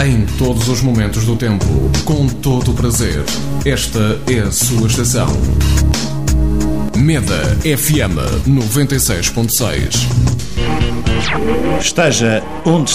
Em todos os momentos do tempo, com todo o prazer. Esta é a sua estação. Meda FM 96.6. Esteja onde